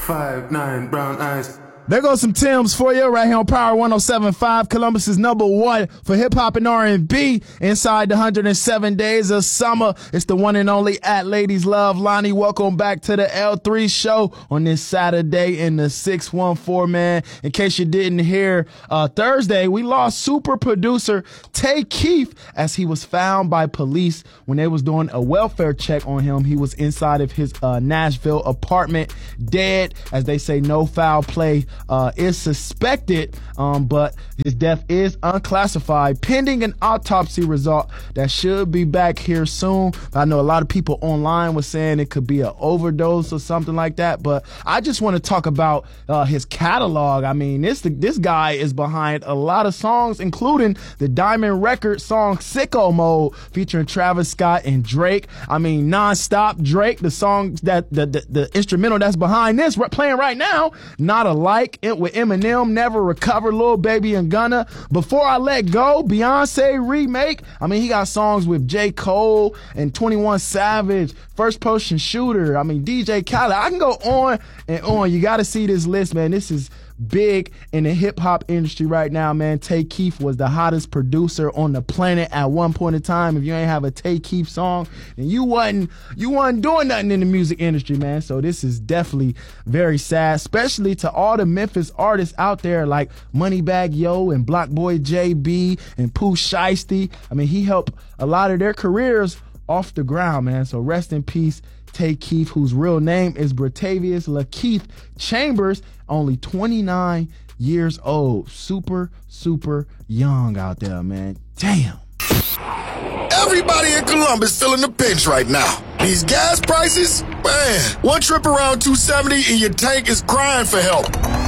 5'9", brown eyes. There goes some Timbs for you right here on Power 107.5, Columbus's #1 for hip-hop and R&B inside the 107 days of summer. It's the one and only at Ladies Love Lonnie. Welcome back to the L3 show on this Saturday in the 614, man. In case you didn't hear, Thursday, we lost super producer Tay Keith as he was found by police when they was doing a welfare check on him. He was inside of his Nashville apartment, dead. As they say, no foul play is suspected, but his death is unclassified, pending an autopsy result that should be back here soon. I know a lot of people online were saying it could be an overdose or something like that, but I just want to talk about his catalog. I mean, this guy is behind a lot of songs, including the Diamond Records song Sicko Mode featuring Travis Scott and Drake. I mean, Nonstop Drake, the song that the instrumental that's behind this playing right now, Not Alike, it with Eminem, Never Recover, Lil Baby and Gunna, Before I Let Go, Beyonce remake. I mean, he got songs with J. Cole and 21 Savage, First Person Shooter. I mean, DJ Khaled. I can go on and on. You got to see this list, man. This is big in the hip-hop industry right now, man. Tay Keith was the hottest producer on the planet at one point in time. If you ain't have a Tay Keith song, then you wasn't doing nothing in the music industry, man. So this is definitely very sad, especially to all the Memphis artists out there like Moneybagg Yo and Block Boy JB and Pooh Shiesty. I mean, he helped a lot of their careers off the ground, man. So rest in peace, Tay Keith, whose real name is Bratavius Lakeith Chambers, only 29 years old. Super, super young out there, man. Damn. Everybody in Columbus still in the pinch right now. These gas prices, man, one trip around 270 and your tank is crying for help.